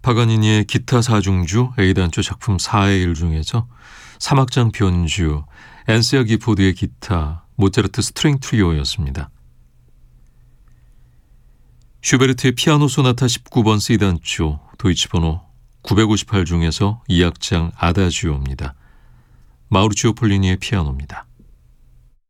파가니니의 기타 사중주 A단조 작품 4의 1 중에서 3악장 변주, 앤세어 기포드의 기타, 모차르트 스트링 트리오였습니다. 슈베르트의 피아노 소나타 19번 C단조, 도이치 번호 958 중에서 2악장 아다지오입니다. 마우리치오 폴리니의 피아노입니다.